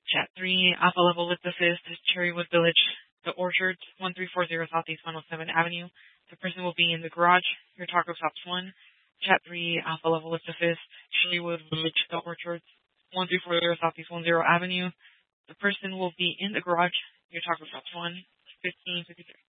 Chat 3, Alpha Level with the Fist, Cherrywood Village, The Orchards, 1340 Southeast 107 Avenue. The person will be in the garage. Your taco stops 1. Chat 3, Alpha Level with the Fist, Cherrywood Village, The Orchards, 1340 Southeast 10 Avenue. The person will be in the garage. Your taco stops 1. 1553.